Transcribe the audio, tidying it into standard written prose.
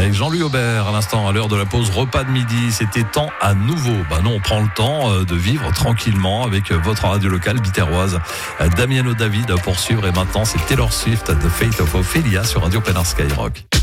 Avec Jean-Louis Aubert à l'instant, à l'heure de la pause repas de midi. C'était temps à nouveau. Non, on prend le temps de vivre tranquillement avec votre radio locale biterroise. Damiano David à poursuivre. Et maintenant, c'est Taylor Swift, The Fate of Ophelia sur Radio Pénin Skyrock.